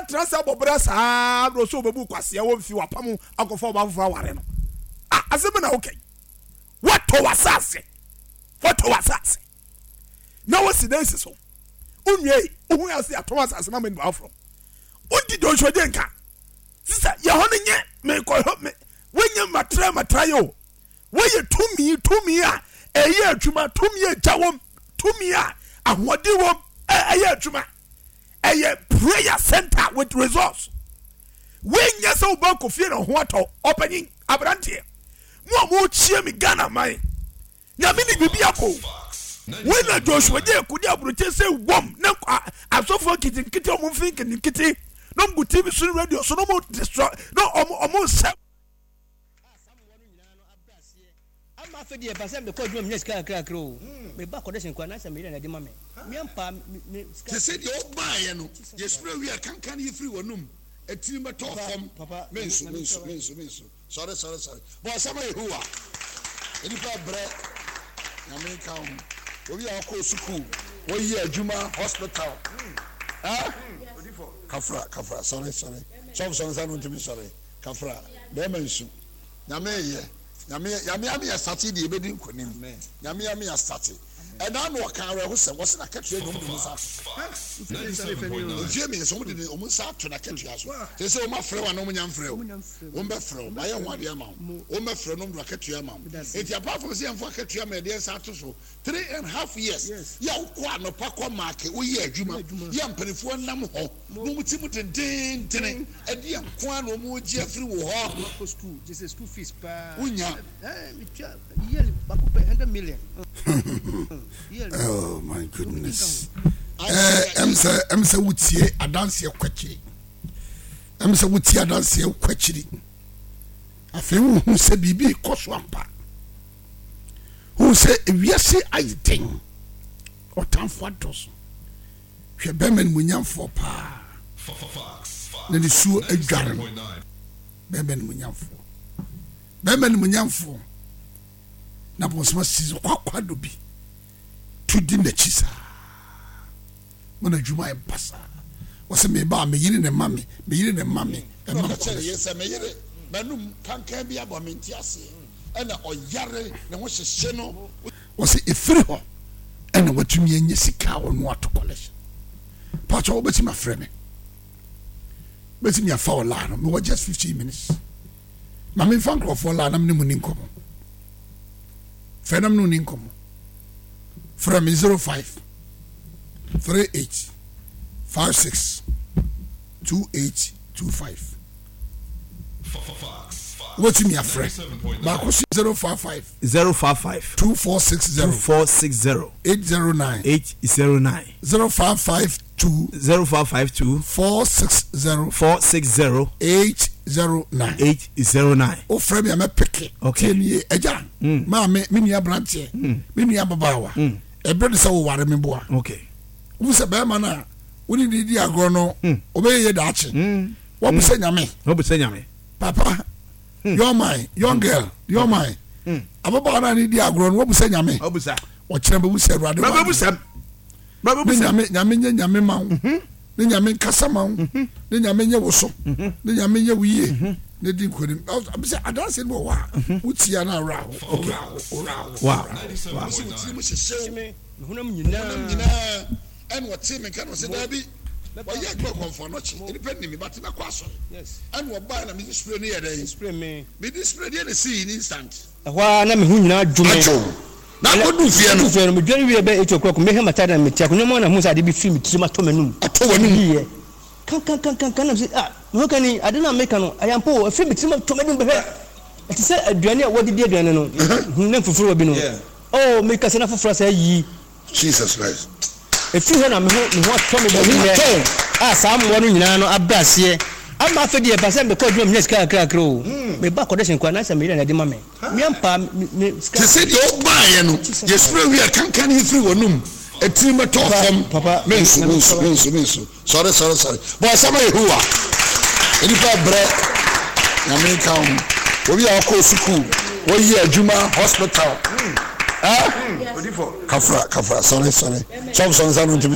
transa bobra sa no so bebu kwase wo mfi wapam akofo ba fofo aware no asem na okay what to wasase na wasi dance so unwe ohun ase ato asase na me no afro odi do hwede nka sisa ye ho ne nye me ko me wenye matra yo weye tumi a eye adwuma tumi a jawom tumi a ahode wom eye adwuma eye prayer center with resource wenye so ba ko fie no ho ato opening abrante mo chie mi Ghana mai nyame ni bibia ko when Joshua dey kudi abroche say wom na asofo kiti o mo think kiti no go TV sun radio so no mo destroy no omo se ama fe die pasem be ko dum nyeska krakro me ba condition kwa na se me na de ma me ampa se se de o ba ye no ye spray we kan ye free wonum etiri me to fom mensu sorry but sama yehuwa eni pa bre na me kan obi akọ school wo ye adwuma hospital kafra sorry some no ntimi sorry kafra be mensu na me ye Yami start the ebedi nkonim. Yami start. And now no can we was na catch you no musa. Jemi so mudi o musa to na catch you so. They say o ma frɛ wa no munyam frɛ o. O mbe frɛ o. Aye ho de ama o. O mbe frɛ no do catch you ama. It apart from say am catch you ama dey start so 3.5 years. Ya wo kwa no pa kwa market wo ye adwuma. Ya mpanifo nam ho. No mutimu den edi am kwa no mu gi afri wo ho. School, just school fees pa. Unya. Yearly back 100 million. Oh my goodness. I'm say wutie adanse kwachiri. I'm say wutie adanse kwachiri. Afi hu se bibi koso ampa. Hu se wiase ayiten. Otamfo ados. Hwe bemen munyamfo pa. Na ni su adware. Bemen munyamfo. Na bosma sizo kwakwa dobi. Tudi na chisa mona juma empasa wase me ba me yiri ne mami e ma ko yes me yiri manum kankan bi abomenti ase ena oyare ne ho hyehye no wase efiri ho ena watumi anya sika wonu ato college pacho obeti ma freme beti mi afa ola no me was just 15 minutes ma me fan crop for la na me ni nkomo fenam no ni nkomo from 05 38 56 2825 what's in your friend Marcus 055 246 809 0552 460 809 o frame ya me pick okay me eja ma me nua branche me nua babawa ebe de se wo ware me boa okay wo se be ma na wo ni di agro no obeye da achi wo bu se nyame papa you're mine young girl you're mine ababa na ni di agro no wo bu se nyame wo bu sa wo kire be bu se ruade ba bu sa nyame ma wo ne nyame kasa ma wo ne nyame nye wo so ne nyame nye wo yie ne di nkonim abisa adanse bo wa utia na ra wow hunam nyina en wote me kan se da bi wa ye gbo konfo no chi independent me but na kwaso yes en wo ba na me spray ne ye dey spray me spray dey na see in instant wa na me hu nyina dwume na ko du fie no me dwari wi be 8 o'clock me hemata na me tia ko nyama na hu sa de bi film tirima to manum ato wanum ye kan na say mo kan ni ade na make no ayampo film tirima to manum be he ti say aduane a wodi di aduane no na fufuru bi no oh me ka se na fufuru say yi Jesus Christ if you na me ho to me be here sam wonu nyina no abrase ama fe de person be ko dwom nyeska krakro me ba condition kwa na se me na de ma me ampa se se de o ba ye no ye spray we kan he free wonum etiri me to fam mensu sorry but sama yehuwa eni pa bre na me kan obi akọ school wo ye adwuma hospital kafra sorry some no ntimi